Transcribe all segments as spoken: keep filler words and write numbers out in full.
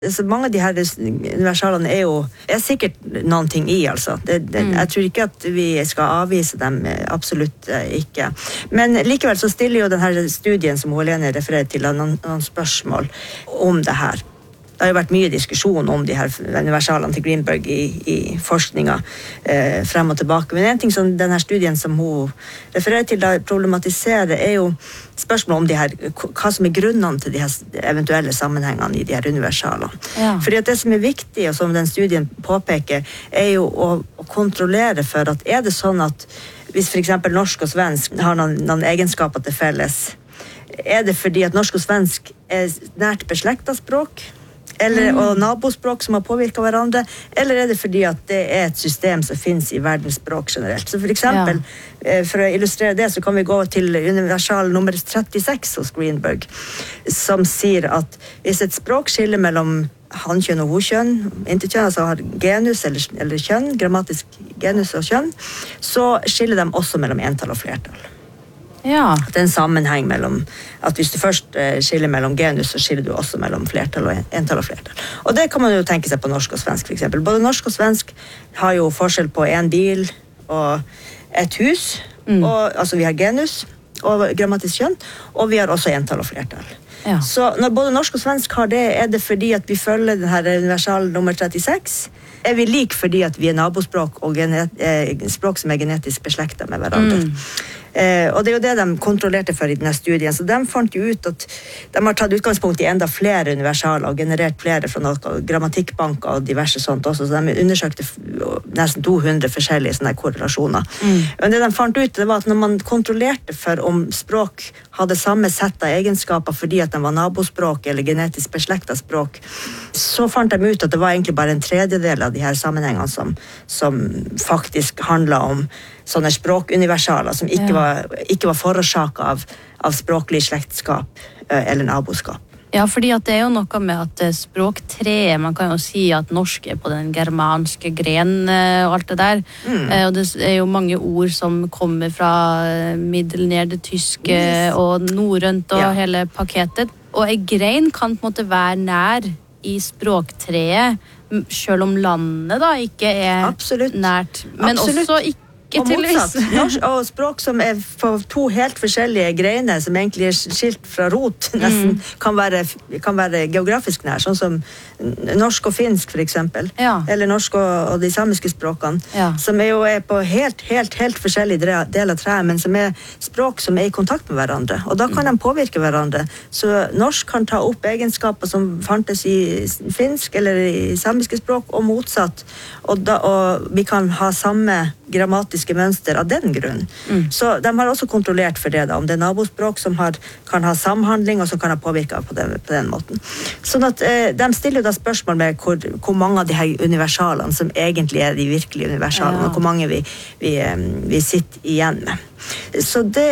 Så mange av de her universalene er jo er sikkert noen ting i, altså. Det, det, mm. Jeg tror ikke at vi skal avvise dem, absolutt ikke. Men likevel så stiller jo denne studien som Helene refererer til noen, noen spørsmål om det her. Det har jo vært mye diskusjon om de her universalene til Greenberg i, i forskningen eh, frem og tilbake. Men en ting som denne studien som hun refererer til da problematiserer er jo spørsmål om de her, hva som er grunnene til de her eventuelle sammenhengene i de her universalene. Ja. Fordi at det som er viktig, og som den studien påpeker, er jo å, å kontrollere for at er det sånn at hvis for eksempel norsk og svensk har noen, noen egenskaper til felles, er det fordi at norsk og svensk er nært beslektet språk, eller, og nabospråk som har påvirket hverandre, eller er det fordi at det er et system som finnes i verdens språk generelt. Så for eksempel, ja. For å illustrere det, så kan vi gå til universal nummer trettiseks hos Greenberg, som sier at hvis et språk skiller mellom hankjønn og hokjønn, interkjønn, altså har genus eller, eller kjønn, grammatisk genus og kjønn, så skiller de også mellom entall og flertall. Ja. At det er en sammenheng mellom at hvis du først skiller mellom genus, så skiller du også mellom flertall og entall og flertall. Og det kan man jo tenke seg på norsk og svensk for eksempel. Både norsk og svensk har jo forskjell på en bil og et hus, mm. og, altså vi har genus og grammatisk kjønn, og vi har også entall og flertall. Ja. Så når både norsk og svensk har det, er det fordi at vi følger denne universal nummer trettiseks, er vi lik fordi at vi er nabospråk og genet, eh, språk som er genetisk beslektet med hverandre. Mm. Eh, og det er jo det de kontrollerte for i denne studien, så de fant jo ut at de har tatt utgangspunkt i enda flere universaler og generert flere fra noen grammatikkbanker og diverse sånt også, så de undersøkte nesten to hundre forskjellige sånne korrelasjoner. Mm. Men det de fant ut, det var at når man kontrollerte for om språk hadde samme sett av egenskaper fordi at de var nabospråk eller genetisk beslektet språk, så fant de ut at det var egentlig bare en tredjedel av de her sammenhengene som, som faktisk handlet om sånne språkuniversaler som ikke var, ikke var forårsaket av, av språklig slektskap eller naboskap. Ja, fordi at det er jo noe med at språktreet, man kan jo si at norsk er på den germanske gren og alt det der, mm. og det er jo mange ord som kommer fra middelnedertyske yes. og norrønt og ja. Hele pakketet, og en grein kan på en måte være nær i språktreet, selv om landet da ikke er Absolutt. Nært, men Absolutt. Også ikke og motsatt, norsk og språk som er på to helt forskjellige greiner som egentlig er skilt fra rot nesten, mm. kan, være, kan være geografisk nær, sånn som norsk og finsk for eksempel, ja. Eller norsk og, og de samiske språkene, ja. Som er jo er på helt, helt, helt forskjellige deler av treet, men som er språk som er i kontakt med hverandre, og da kan mm. de påvirke hverandre, så norsk kan ta opp egenskaper som fantes i finsk eller i samiske språk, og motsatt, og, da, og vi kan ha samme grammatiske mønster av den grunn. Mm. Så de har også kontrollert for det da, om det er nabospråk som har, kan ha samhandling og som kan ha påvirket på den, på den måten. Sånn at eh, de stiller da spørsmål med hvor, hvor mange av de her universalene som egentlig er de virkelige universalene, ja. Og hvor mange vi, vi, vi sitter igjen med. Så det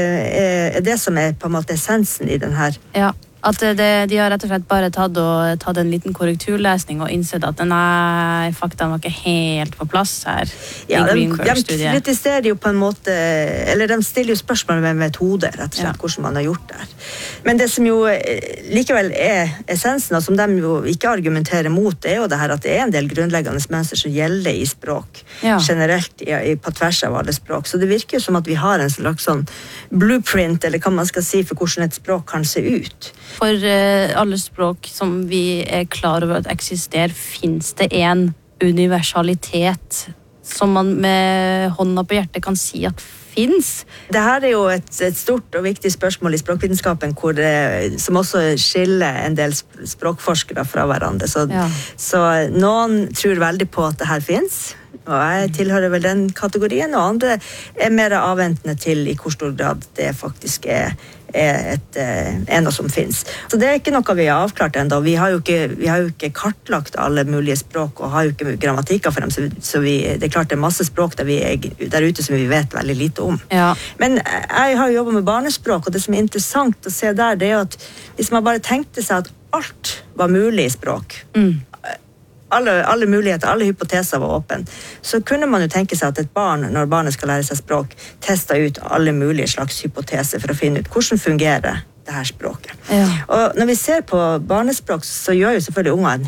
er, er det som er på en måte essensen i den her. Ja. At det, de har rett og slett bare tatt, og, tatt en liten korrekturlesning og innsett at nei, fakta var ikke helt på plass her. Ja, de, de kritiserer jo på en måte, eller de stiller jo spørsmål med metode, rett og slett, ja. Hvordan man har gjort det her. Men det som jo likevel er essensen, og som de jo ikke argumenterer mot, det er jo det her at det er en del grunnleggende mønster som gjelder i språk, ja. Generelt i, i, på tvers av alle språk. Så det virker jo som at vi har en slags sånn blueprint, eller hva man skal si, for hvordan et språk kan se ut. For uh, alle språk som vi er klar over at eksisterer, finnes det en universalitet som man med hånda på hjertet kan si at finnes? Det her er jo et, et stort og viktig spørsmål i språkvitenskapen, hvor det, som også skiller en del språkforskere fra hverandre. Så, ja. Så noen tror veldig på at det her finnes, og jeg tilhører vel den kategorien, og andre er mer avventende til i hvor stor grad det faktisk er, er, et, er noe som finnes. Så det er ikke noe vi har avklart enda. Vi har jo ikke, vi har jo ikke kartlagt alle mulige språk, og har jo ikke grammatikker for dem, så, så vi, det er klart det er masse språk der, vi er, der ute som vi vet veldig lite om. Ja. Men jeg har jo jobbet med barnespråk, og det som er interessant å se der, det er at hvis man bare tenkte seg at alt var mulig i språk, mm. Alle, alle muligheter, alle hypoteser var åpne, så kunne man jo tenke seg at et barn, når barnet skal lære seg språk, tester ut alle mulige slags hypoteser for å finne ut hvordan fungerer det her språket. Ja. Og når vi ser på barnespråk, så gjør jo selvfølgelig unger en